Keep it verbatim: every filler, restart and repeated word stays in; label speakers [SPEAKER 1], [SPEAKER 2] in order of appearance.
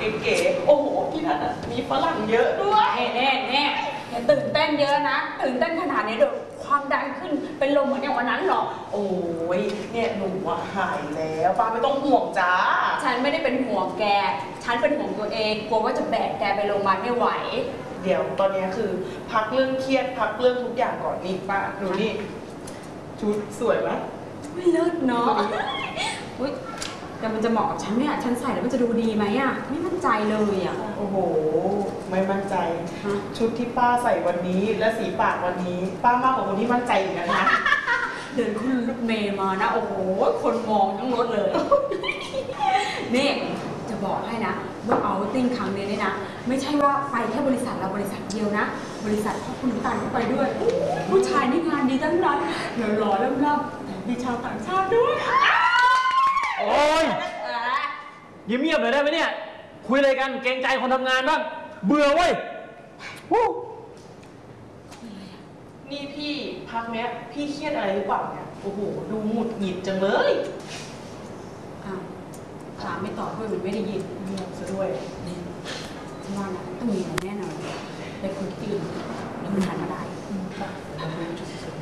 [SPEAKER 1] เก๋ๆโอ้โหที่นั่นอ่ะมีฝรั่งเยอะด้วย
[SPEAKER 2] แน่แน่อย่าตื่นเต้นเยอะนะตื่นเต้นขนาดนี้เดี๋ยวความดันขึ้นเป็นลมเหมือนอย่างวันนั้นหรอก
[SPEAKER 1] โอ้ยเนี่ยหนูอะหายแล้วป้าไม่ต้องห่วงจ้า
[SPEAKER 2] ฉันไม่ได้เป็นห่วงแกฉันเป็นห่วงตัวเองกลัวว่าจะแบกแกไปโรงพยาบาลไม่ไหว
[SPEAKER 1] เดี๋ยวตอนนี้คือพักเรื่องเครียดพักเรื่องทุกอย่างก่อนนี่ป้าดูนี่ชุดสวยไหม
[SPEAKER 2] ไม่เลิศเนาะอุ้ยแต่มันจะเหมาะกับฉันไหมอ่ะฉันใส่แล้วมันจะดูดีไหมอ่ะไม่มั่นใจเลยอ่ะ
[SPEAKER 1] โอ้โหไม่มั่นใจชุดที่ป้าใส่วันนี้และสีปากวันนี้ป้ามากกว่าคนที่มั่นใจอีกนะคะ
[SPEAKER 2] เดินขึ้นรถเมย์มานะโอ้โหคนมองทั้งรถเลยนี่จะบอกให้นะว่าเอาติ้งครั้งนี้เนี่ยนะไม่ใช่ว่าไปแค่บริษัทเราบริษัทเดียวนะบริษัทพ่อคุณน้ำตาลก็ไปด้วยผู้ชายนี่งานดีทั้งนั้นเดี๋ยวรอเริ่มรับมีชาวต่างชาติด้วย
[SPEAKER 3] โอ้ยเงียบๆหน่อยได้ไหมเนี่ยคุยอะไรกันเกรงใจคนทำงานบ้างเบื่อเว้ย
[SPEAKER 1] นี่พี่พักเนี้ยพี่เครียดอะไรหรือเปล่าเนี่ยโอ้โหดูหงุดหงิดจังเลย
[SPEAKER 2] อ่ะถามไม่ตอบด้วยมันไม่ได้ยิน
[SPEAKER 1] เงียบซะด้วย
[SPEAKER 2] นี่ฉันว่านะต้องมีอะไรแน่นอนไปคุยที่อื่นแล้วมันหันมาได้